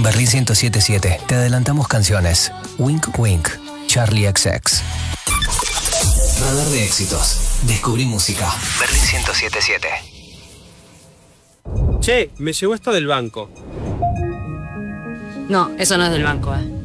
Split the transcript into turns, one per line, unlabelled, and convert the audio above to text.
En Berlín 107.7 te adelantamos canciones. Wink Wink, Charlie XX. Radar de éxitos. Descubrí música. Berlín 107.7.
Che, me llegó esto del banco.
No, eso no es del banco,